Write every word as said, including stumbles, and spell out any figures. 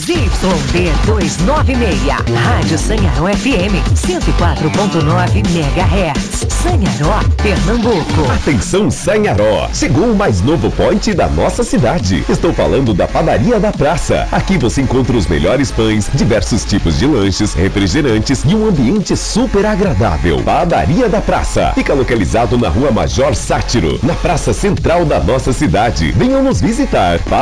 Y D duzentos e noventa e seis. Rádio Sanharó F M cento e quatro ponto nove megahertz. Sanharó, Pernambuco. Atenção Sanharó, chegou o mais novo point da nossa cidade. Estou falando da Padaria da Praça. Aqui você encontra os melhores pães, diversos tipos de lanches, refrigerantes e um ambiente super agradável. Padaria da Praça fica localizado na Rua Major Sátiro, na praça central da nossa cidade. Venham nos visitar.